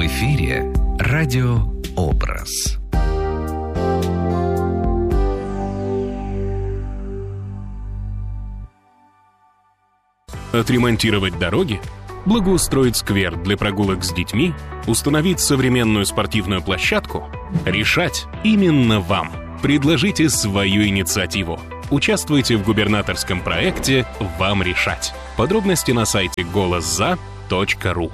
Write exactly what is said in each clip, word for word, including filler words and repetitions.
эфире радиообраз. Отремонтировать дороги, благоустроить сквер для прогулок с детьми, установить современную спортивную площадку — решать именно вам. Предложите свою инициативу. Участвуйте в губернаторском проекте «Вам решать». Подробности на сайте голос за точка ру.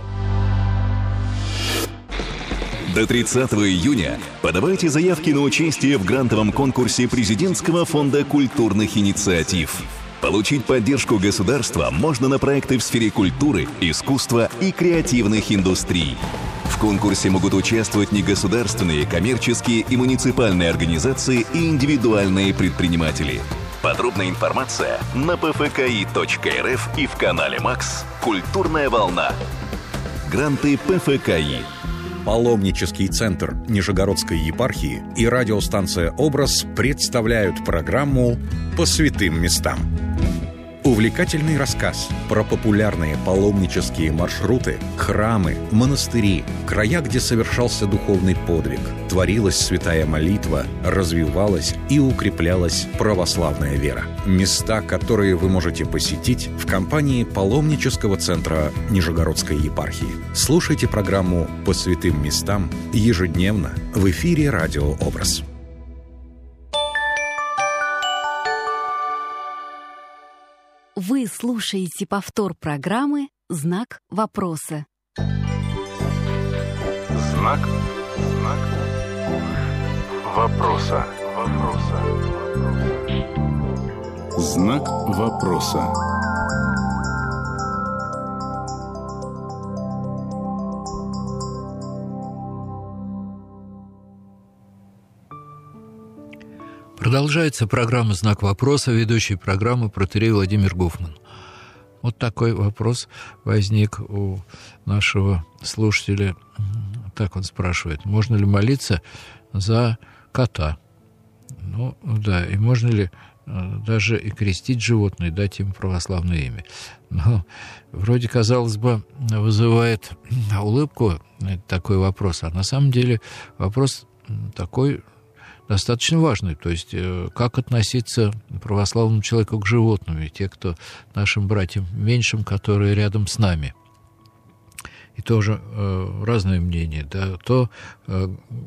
До тридцатого июня подавайте заявки на участие в грантовом конкурсе Президентского фонда культурных инициатив. Получить поддержку государства можно на проекты в сфере культуры, искусства и креативных индустрий. В конкурсе могут участвовать негосударственные, коммерческие и муниципальные организации и индивидуальные предприниматели. Подробная информация на пэ эф ка и точка эр эф и в канале Макс «Культурная волна». Гранты пэ эф ка и. Паломнический центр Нижегородской епархии и радиостанция «Образ» представляют программу «По святым местам». Увлекательный рассказ про популярные паломнические маршруты, храмы, монастыри, края, где совершался духовный подвиг, творилась святая молитва, развивалась и укреплялась православная вера. Места, которые вы можете посетить в компании паломнического центра Нижегородской епархии. Слушайте программу «По святым местам» ежедневно в эфире «Радиообраз». Вы слушаете повтор программы «Знак вопроса». Знак, знак вопроса, вопроса, вопроса. Знак вопроса. Продолжается программа «Знак вопроса», ведущий программы протоиерей Владимир Гофман. Вот такой вопрос возник у нашего слушателя. Так он спрашивает: можно ли молиться за кота? Ну, да, и можно ли даже и крестить животное, дать ему православное имя? Но вроде, казалось бы, вызывает улыбку такой вопрос, а на самом деле вопрос такой достаточно важный. То есть, как относиться православному человеку к животным, и те, кто нашим братьям меньшим, которые рядом с нами. И тоже э, разное мнение. Да, то э,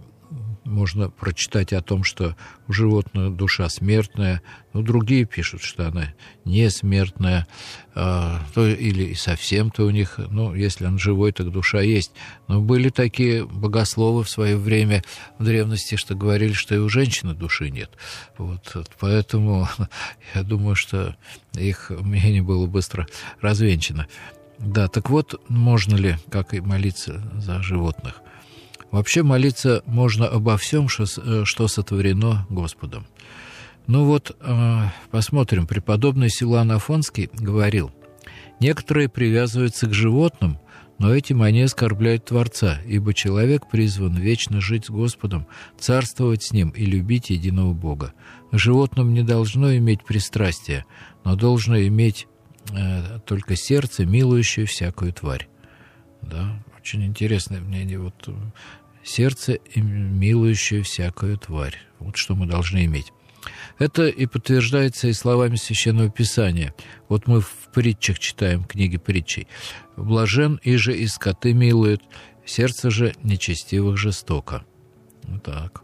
можно прочитать о том, что у животного душа смертная, но другие пишут, что она не смертная, э, то, или и совсем-то у них, ну, если он живой, так душа есть. Но были такие богословы в свое время в древности, что говорили, что и у женщины души нет. Вот, поэтому я думаю, что их мнение было быстро развенчано. Да, так вот, можно ли, как и молиться за животных? Вообще молиться можно обо всем, что, что сотворено Господом. Ну вот, посмотрим. Преподобный Силуан Афонский говорил: «Некоторые привязываются к животным, но этим они оскорбляют Творца, ибо человек призван вечно жить с Господом, царствовать с Ним и любить единого Бога. К животным не должно иметь пристрастия, но должно иметь э, только сердце, милующее всякую тварь». Да, очень интересное мнение. Вот сердце, милующее всякую тварь. Вот что мы должны иметь. Это и подтверждается и словами Священного Писания. Вот мы в притчах читаем, книги притчей: «Блажен, иже и скоты милуют, сердце же нечестивых жестоко». Вот так.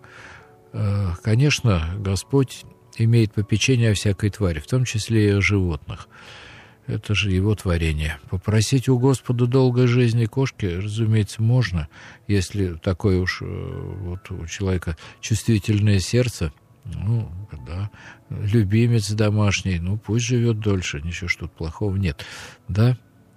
Конечно, Господь имеет попечение о всякой твари, в том числе и о животных. Это же его творение. Попросить у Господа долгой жизни кошки, разумеется, можно, если такое уж вот у человека чувствительное сердце. Ну, да, любимец домашний, ну, пусть живет дольше, ничего ж тут плохого нет. Да,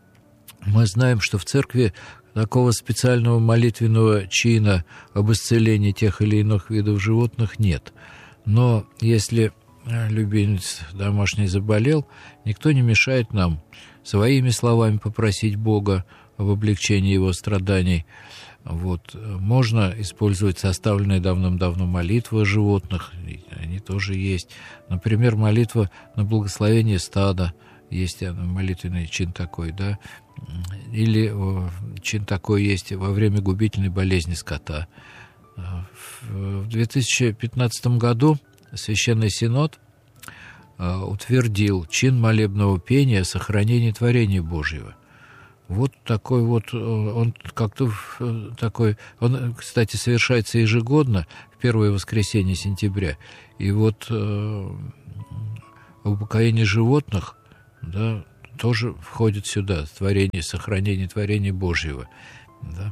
мы знаем, что в церкви такого специального молитвенного чина об исцелении тех или иных видов животных нет. Но если любимец домашний заболел, никто не мешает нам своими словами попросить Бога об облегчении его страданий. Вот. Можно использовать составленные давным-давно молитвы о животных, они тоже есть. Например, молитва на благословение стада, есть молитвенный чин такой, да, или чин такой есть во время губительной болезни скота. В две тысячи пятнадцатом году Священный Синод утвердил чин молебного пения о сохранении творения Божьего. Вот такой вот, он как-то такой, он, кстати, совершается ежегодно в первое воскресенье сентября. И вот э, упокоение животных, да, тоже входит сюда, творение, сохранение творения Божьего, да.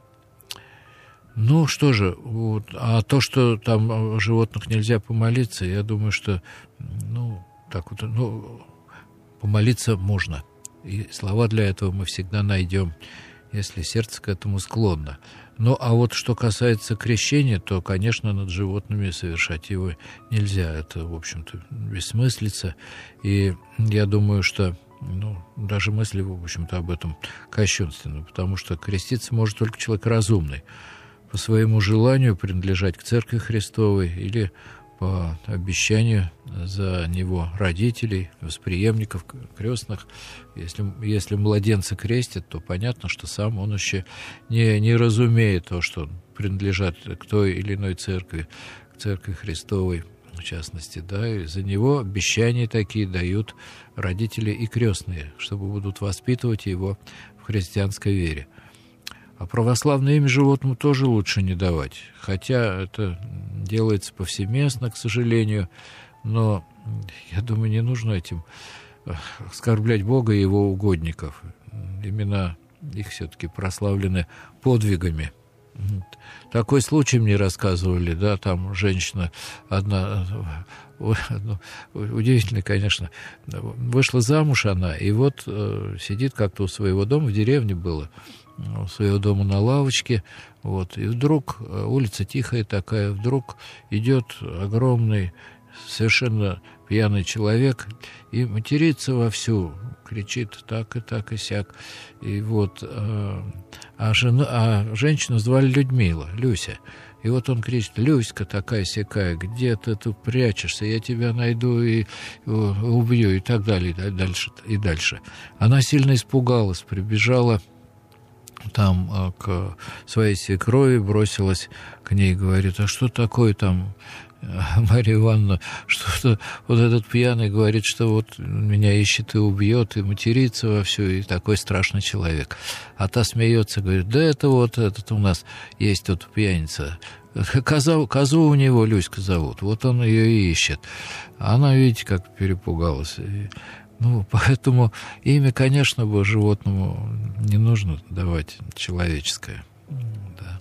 Ну, что же, вот, а то, что там о животных нельзя помолиться, я думаю, что, ну, так вот, ну, помолиться можно. И слова для этого мы всегда найдем, если сердце к этому склонно. Ну, а вот что касается крещения, то, конечно, над животными совершать его нельзя. Это, в общем-то, бессмыслица. И я думаю, что, ну, даже мысли, в общем-то, об этом кощунственны, потому что креститься может только человек разумный, по своему желанию принадлежать к Церкви Христовой или по обещанию за него родителей, восприемников, крестных. Если, если младенца крестят, то понятно, что сам он еще не, не разумеет то, что он принадлежит к той или иной церкви, к Церкви Христовой, в частности, да, и за него обещания такие дают родители и крестные, чтобы будут воспитывать его в христианской вере. А православное имя животному тоже лучше не давать, хотя это делается повсеместно, к сожалению, но, я думаю, не нужно этим оскорблять Бога и его угодников. Имена их все-таки прославлены подвигами. Такой случай мне рассказывали, да, там женщина одна, удивительно, конечно, вышла замуж она, и вот сидит как-то у своего дома, в деревне было, у своего дома на лавочке, вот, и вдруг, улица тихая такая, вдруг идет огромный, совершенно пьяный человек и матерится вовсю, кричит так и так и сяк. И вот, а, жена, а женщину звали Людмила, Люся. И вот он кричит: «Люська такая-сякая, где ты тут прячешься? Я тебя найду и убью», и так далее, и дальше, и дальше. Она сильно испугалась, прибежала там к своей свекрови, бросилась к ней, говорит: «А что такое там, Марья Ивановна, что-то вот этот пьяный говорит, что вот меня ищет и убьет, и матерится вовсю, и такой страшный человек». А та смеется, говорит: «Да это вот этот у нас есть тут пьяница, козу, козу у него Люська зовут, вот он ее и ищет». А она, видите, как перепугалась. Ну, поэтому имя, конечно, бы животному не нужно давать человеческое. Да.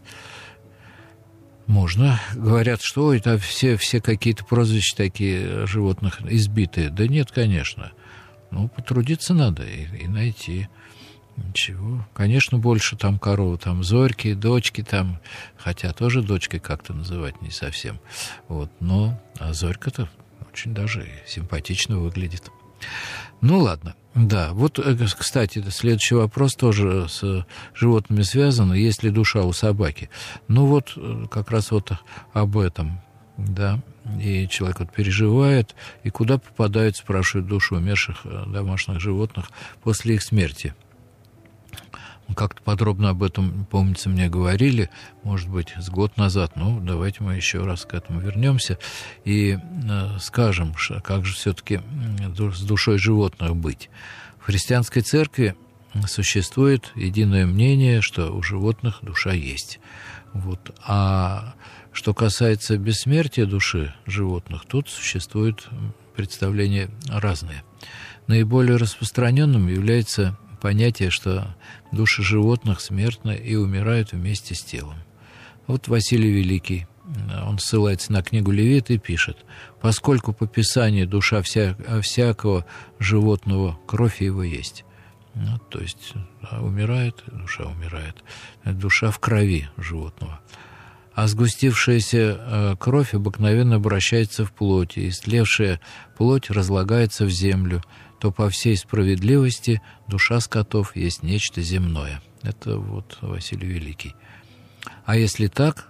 Можно. Говорят, что ой, там все, все какие-то прозвища такие животных избитые. Да нет, конечно. Ну, потрудиться надо и, и найти. Ничего. Конечно, больше там коровы, там зорьки, дочки там, хотя тоже дочкой как-то называть не совсем. Вот. Но а зорька-то очень даже симпатично выглядит. Ну, ладно. Да, вот, кстати, следующий вопрос тоже с животными связан. Есть ли душа у собаки? Ну, вот как раз вот об этом, да. И человек вот переживает, и куда попадают, спрашивают, души умерших домашних животных после их смерти. Как-то подробно об этом, помнится, мне говорили, может быть, с год назад. Ну, давайте мы еще раз к этому вернемся и э, скажем, что, как же все-таки с душой животных быть. В христианской церкви существует единое мнение, что у животных душа есть. Вот. А что касается бессмертия души животных, тут существуют представления разные. Наиболее распространенным является понятие, что души животных смертны и умирают вместе с телом. Вот Василий Великий, он ссылается на книгу Левит и пишет: «Поскольку по Писанию душа вся, всякого животного, кровь его есть». Ну, то есть умирает, душа умирает. Душа в крови животного. А сгустившаяся кровь обыкновенно обращается в плоть, и истлевшая плоть разлагается в землю, то по всей справедливости душа скотов есть нечто земное. Это вот Василий Великий. А если так,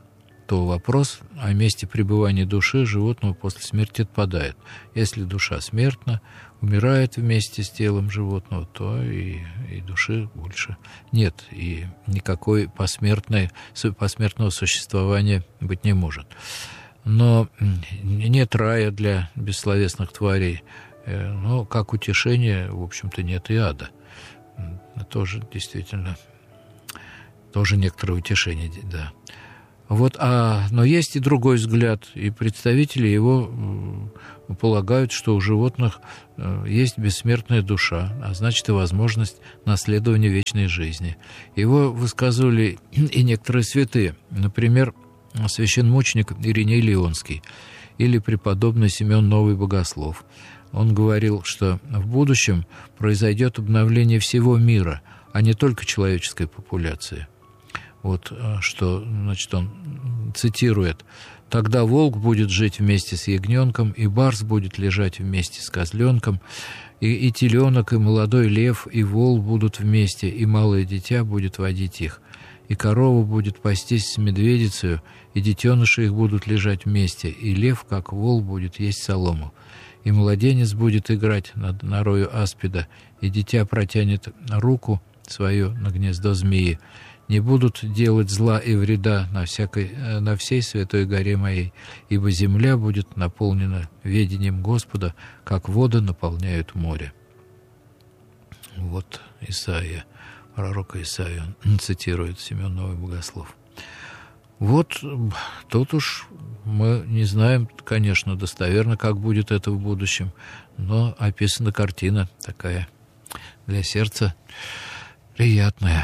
то вопрос о месте пребывания души животного после смерти отпадает. Если душа смертна, умирает вместе с телом животного, то и, и души больше нет, и никакой посмертной, посмертного существования быть не может. Но нет рая для бессловесных тварей, но как утешение, в общем-то, нет и ада. Тоже действительно, тоже некоторое утешение, да. Вот, а, но есть и другой взгляд, и представители его э, полагают, что у животных э, есть бессмертная душа, а значит и возможность наследования вечной жизни. Его высказывали и некоторые святые, например, священномученик Ириней Лионский или преподобный Симеон Новый Богослов. Он говорил, что в будущем произойдет обновление всего мира, а не только человеческой популяции. Вот что, значит, он цитирует: «Тогда волк будет жить вместе с ягненком, и барс будет лежать вместе с козленком, и, и теленок, и молодой лев, и вол будут вместе, и малое дитя будет водить их, и корова будет пастись с медведицею, и детеныши их будут лежать вместе, и лев, как вол, будет есть солому, и младенец будет играть над норою аспида, и дитя протянет руку свою на гнездо змеи. Не будут делать зла и вреда на, всякой, на всей святой горе моей, ибо земля будет наполнена ведением Господа, как воды наполняют море». Вот Исаия, пророка Исаию цитирует Симеон Новый Богослов. Вот тут уж мы не знаем, конечно, достоверно, как будет это в будущем, но описана картина такая для сердца приятная.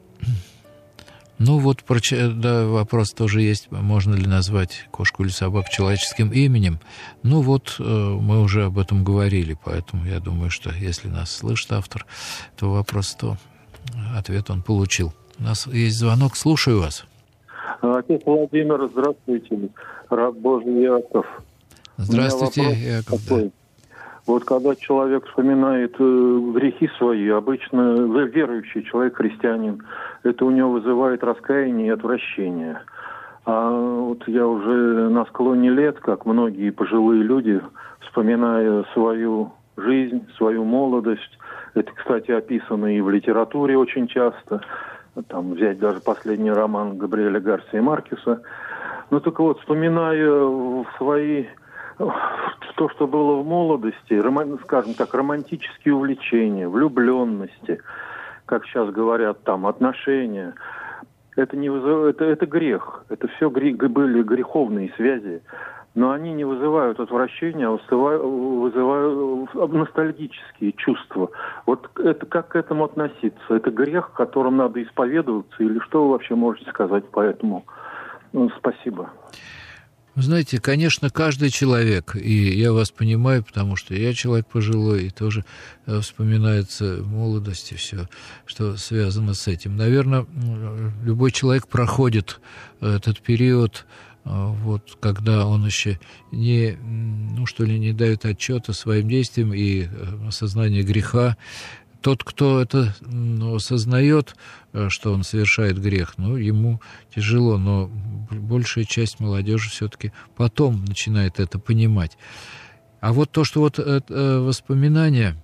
Ну вот, да, вопрос тоже есть, можно ли назвать кошку или собаку человеческим именем. Ну вот, мы уже об этом говорили, поэтому я думаю, что если нас слышит автор этого вопроса, то ответ он получил. У нас есть звонок, слушаю вас. Отец Владимир, здравствуйте, раб Божий Яков. Здравствуйте, Яков. Да. Вот когда человек вспоминает э, грехи свои, обычно верующий человек, христианин, это у него вызывает раскаяние и отвращение. А вот я уже на склоне лет, как многие пожилые люди, вспоминая свою жизнь, свою молодость, это, кстати, описано и в литературе очень часто, там взять даже последний роман Габриэля Гарсия Маркеса. Ну так вот, вспоминая свои... то, что было в молодости, роман, скажем так, романтические увлечения, влюбленности, как сейчас говорят, там, отношения, это, не вызыв... это, это грех. Это все грех... были греховные связи. Но они не вызывают отвращения, а вызывают ностальгические чувства. Вот это, как к этому относиться? Это грех, которым надо исповедоваться? Или что вы вообще можете сказать по этому? Ну, спасибо. Вы знаете, конечно, каждый человек, и я вас понимаю, потому что я человек пожилой, и тоже вспоминается молодость и все, что связано с этим. Наверное, любой человек проходит этот период, вот, когда он еще не, ну, что ли, не дает отчета своим действиям и осознание греха. Тот, кто это, ну, осознает, что он совершает грех, ну, ему тяжело, но большая часть молодежи все-таки потом начинает это понимать. А вот то, что вот это воспоминания,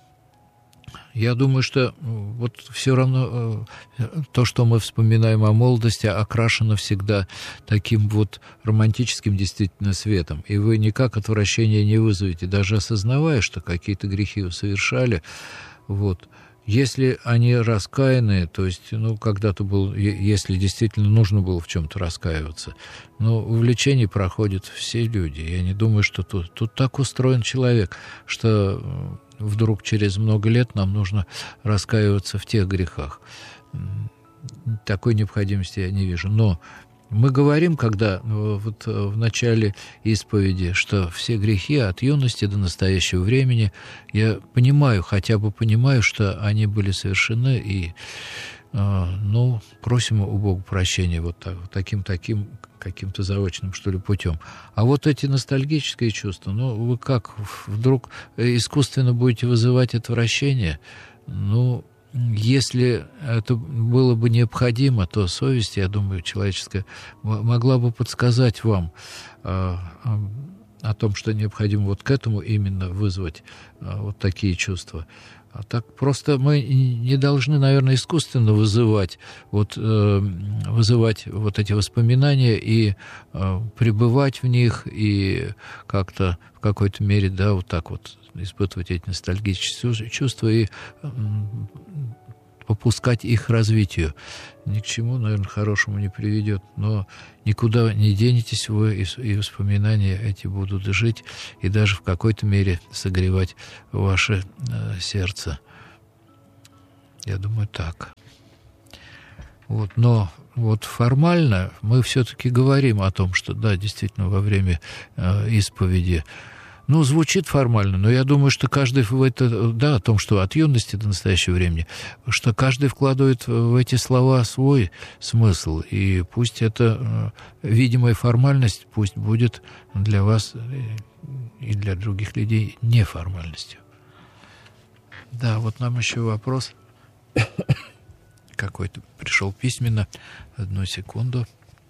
я думаю, что вот все равно то, что мы вспоминаем о молодости, окрашено всегда таким вот романтическим действительно светом. И вы никак отвращения не вызовете, даже осознавая, что какие-то грехи вы совершали. Вот. Если они раскаянные, то есть, ну, когда-то был, если действительно нужно было в чем-то раскаиваться, но увлечение проходят все люди. Я не думаю, что тут, тут так устроен человек, что вдруг через много лет нам нужно раскаиваться в тех грехах. Такой необходимости я не вижу. Но мы говорим, когда вот в начале исповеди, что все грехи от юности до настоящего времени, я понимаю, хотя бы понимаю, что они были совершены, и, ну, просим у Бога прощения вот так, таким-таким, каким-то заочным, что ли, путем. А вот эти ностальгические чувства, ну, вы как, вдруг искусственно будете вызывать отвращение? Ну, если это было бы необходимо, то совесть, я думаю, человеческая, могла бы подсказать вам э, о том, что необходимо вот к этому именно вызвать э, вот такие чувства. А так просто мы не должны, наверное, искусственно вызывать вот, э, вызывать вот эти воспоминания и э, пребывать в них, и как-то в какой-то мере, да, вот так вот испытывать эти ностальгические чувства и э, попускать их развитию. Ни к чему, наверное, хорошему не приведет, но никуда не денетесь вы, и воспоминания эти будут жить и даже в какой-то мере согревать ваше э, сердце. Я думаю, так. Вот, но вот формально мы все-таки говорим о том, что да, действительно, во время э, исповеди, ну, звучит формально, но я думаю, что каждый в это, да, о том, что от юности до настоящего времени, что каждый вкладывает в эти слова свой смысл, и пусть эта видимая формальность, пусть будет для вас и для других людей неформальностью. Да, вот нам еще вопрос какой-то пришел письменно. Одну секунду.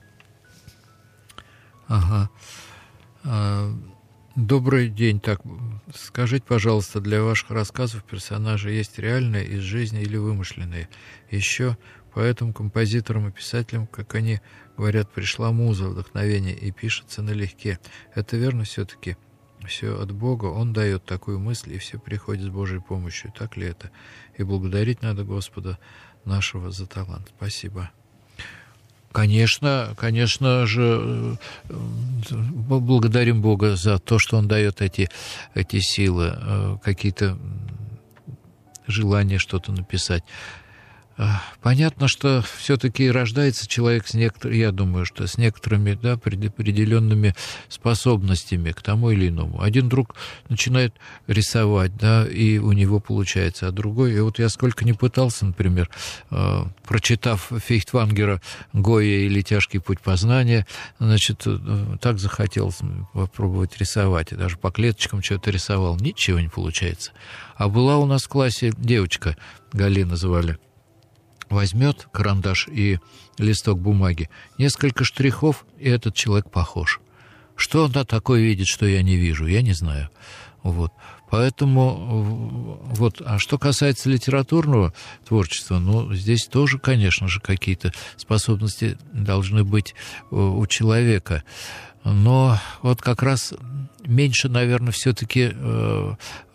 Ага. Добрый день. Так, скажите, пожалуйста, для ваших рассказов персонажи есть реальные из жизни или вымышленные? Еще поэтому, композиторам и писателям, как они говорят, пришла муза, вдохновение, и пишется налегке. Это верно все-таки? Все от Бога, Он дает такую мысль, и все приходит с Божьей помощью. Так ли это? И благодарить надо Господа нашего за талант. Спасибо. Конечно, конечно же, благодарим Бога за то, что Он дает эти, эти силы, какие-то желания что-то написать. Понятно, что все-таки рождается человек с некоторыми, я думаю, что с некоторыми, да, определенными способностями к тому или иному. Один вдруг начинает рисовать, да, и у него получается, а другой... И вот я сколько не пытался, например, э, прочитав Фейхтвангера «Гойя» или «Тяжкий путь познания», значит, э, так захотелось попробовать рисовать, и даже по клеточкам что-то рисовал. Ничего не получается. А была у нас в классе девочка, Галина звали, возьмет карандаш и листок бумаги, несколько штрихов, и этот человек похож. Что она такое видит, что я не вижу, я не знаю. Вот. Поэтому, вот, а что касается литературного творчества, ну, здесь тоже, конечно же, какие-то способности должны быть у человека. Но вот как раз меньше, наверное, все-таки... Э,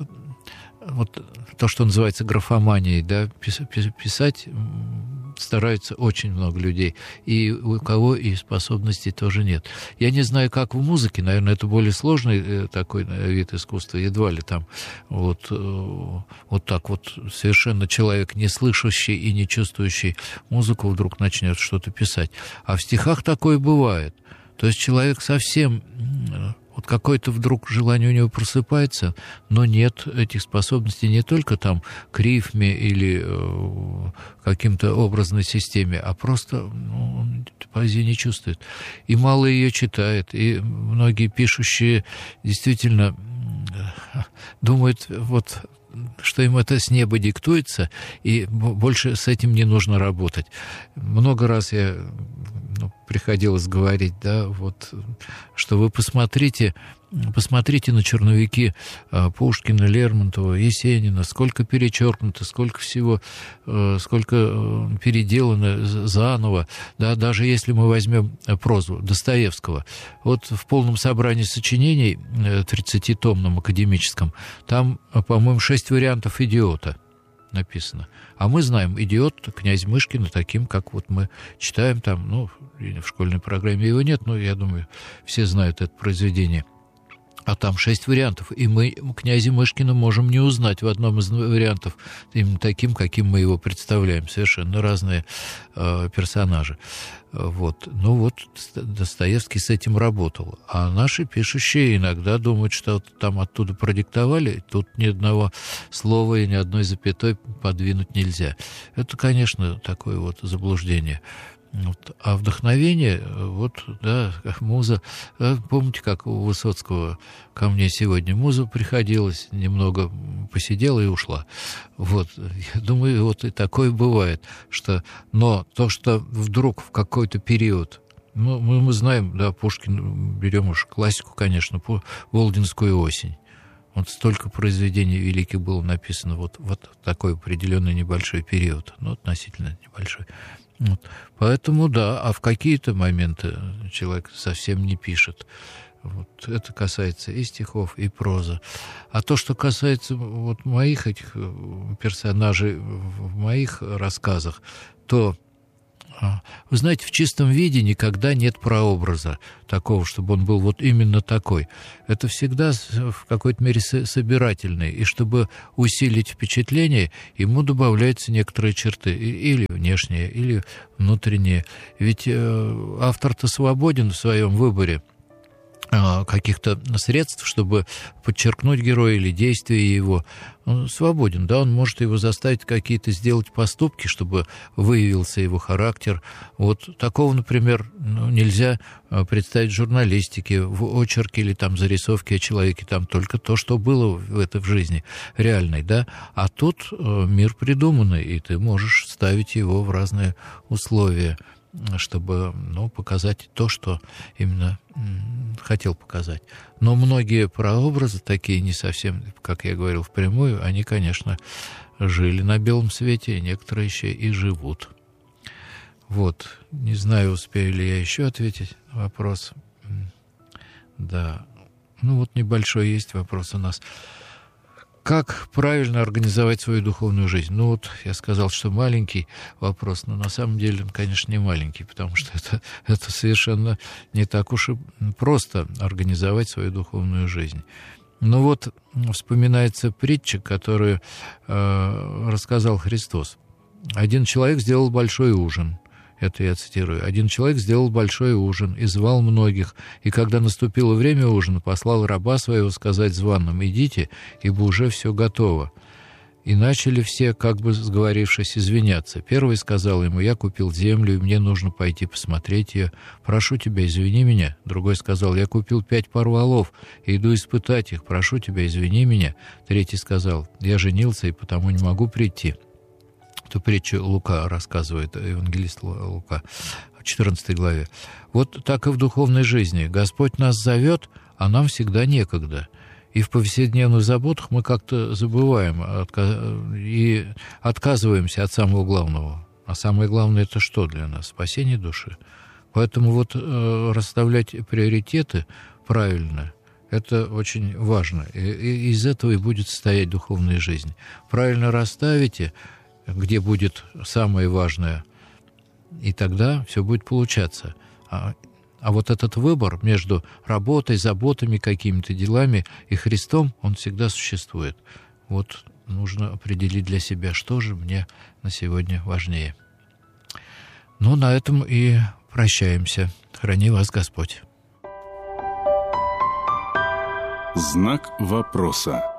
вот то, что называется графоманией, да, писать стараются очень много людей, и у кого и способностей тоже нет. Я не знаю, как в музыке, наверное, это более сложный такой вид искусства, едва ли там вот, вот так вот совершенно человек, не слышащий и не чувствующий музыку, вдруг начнет что-то писать. А в стихах такое бывает. То есть человек совсем... Вот какое-то вдруг желание у него просыпается, но нет этих способностей не только там к рифме или э, каким-то образной системе, а просто ну, он поэзии не чувствует. И мало ее читает, и многие пишущие действительно э, думают, вот, что им это с неба диктуется, и больше с этим не нужно работать. Много раз я... Ну, приходилось говорить, да, вот, что вы посмотрите, посмотрите на черновики Пушкина, Лермонтова, Есенина, сколько перечеркнуто, сколько всего, сколько переделано заново, да, даже если мы возьмем прозу Достоевского. Вот в полном собрании сочинений, тридцатитомном академическом, там, по-моему, шесть вариантов «Идиота» написано. А мы знаем «Идиот» князь Мышкина таким, как вот мы читаем там, ну, в школьной программе его нет, но я думаю, все знают это произведение. А там шесть вариантов, и мы князя Мышкина можем не узнать в одном из вариантов именно таким, каким мы его представляем. Совершенно разные э, персонажи. Вот. Ну вот, Достоевский с этим работал. А наши пишущие иногда думают, что там оттуда продиктовали, тут ни одного слова и ни одной запятой подвинуть нельзя. Это, конечно, такое вот заблуждение. Вот. А вдохновение, вот, да, муза. Помните, как у Высоцкого ко мне сегодня муза приходилась, немного посидела и ушла. Вот. Я думаю, вот и такое бывает, что... Но то, что вдруг в какой-то период... Ну, мы, мы знаем, да, Пушкин, берем уж классику, конечно, по «Володинскую осень». Вот столько произведений великих было написано вот, вот такой определенный небольшой период, ну, относительно небольшой. Вот. Поэтому, да, а в какие-то моменты человек совсем не пишет. Вот. Это касается и стихов, и прозы. А то, что касается вот моих этих персонажей в моих рассказах, то... Вы знаете, в чистом виде никогда нет прообраза такого, чтобы он был вот именно такой. Это всегда в какой-то мере собирательный. И чтобы усилить впечатление, ему добавляются некоторые черты. Или внешние, или внутренние. Ведь автор-то свободен в своем выборе каких-то средств, чтобы подчеркнуть героя или действия его. Он свободен, да, он может его заставить какие-то сделать поступки, чтобы выявился его характер. Вот такого, например, ну, нельзя представить в журналистике, в очерке или там зарисовке о человеке, там только то, что было в этой в жизни реальной, да. А тут мир придуманный, и ты можешь ставить его в разные условия, чтобы, ну, показать то, что именно м, хотел показать. Но многие прообразы такие не совсем, как я говорил, впрямую, они, конечно, жили на белом свете, и некоторые еще и живут. Вот. Не знаю, успею ли я еще ответить на вопрос. Да. Ну, вот небольшой есть вопрос у нас. Как правильно организовать свою духовную жизнь? Ну вот я сказал, что маленький вопрос, но на самом деле он, конечно, не маленький, потому что это, это совершенно не так уж и просто организовать свою духовную жизнь. Ну вот вспоминается притча, которую э, рассказал Христос. Один человек сделал большой ужин. Это я цитирую. «Один человек сделал большой ужин и звал многих, и когда наступило время ужина, послал раба своего сказать званым: идите, ибо уже все готово». И начали все, как бы сговорившись, извиняться. Первый сказал ему: я купил землю, и мне нужно пойти посмотреть ее. Прошу тебя, извини меня. Другой сказал: я купил пять пар волов, и иду испытать их. Прошу тебя, извини меня. Третий сказал: я женился, и потому не могу прийти. Эту притчу Лука рассказывает, евангелист Лука, в четырнадцатой главе. Вот так и в духовной жизни. Господь нас зовет, а нам всегда некогда. И в повседневных заботах мы как-то забываем и отказываемся от самого главного. А самое главное — это что для нас? Спасение души. Поэтому вот расставлять приоритеты правильно — это очень важно. И из этого и будет состоять духовная жизнь. Правильно расставите, где будет самое важное, и тогда все будет получаться. А, а вот этот выбор между работой, заботами, какими-то делами и Христом, он всегда существует. Вот нужно определить для себя, что же мне на сегодня важнее. Ну, на этом и прощаемся. Храни вас Господь. Знак вопроса.